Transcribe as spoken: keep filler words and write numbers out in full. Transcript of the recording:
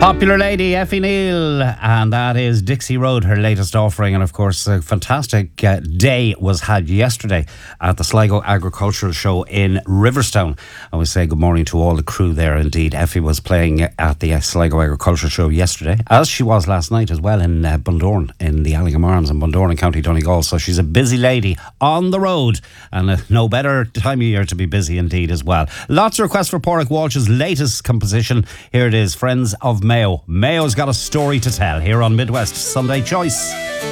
Popular lady Effie Neal, and that is Dixie Road, her latest offering. And of course, a fantastic uh, day was had yesterday at the Sligo Agricultural Show in Riverstone. I would say good morning to all the crew there. Indeed, Effie was playing at the Sligo Agricultural Show yesterday, as she was last night as well in uh, Bundoran, in the Allingham Arms in Bundoran, County Donegal. So she's a busy lady on the road, and uh, no better time of year to be busy indeed as well. Lots of requests for Pádraig Walsh's latest composition. Here it is, Friends of Mayo. Mayo's got a story to tell here on Midwest Sunday Choice.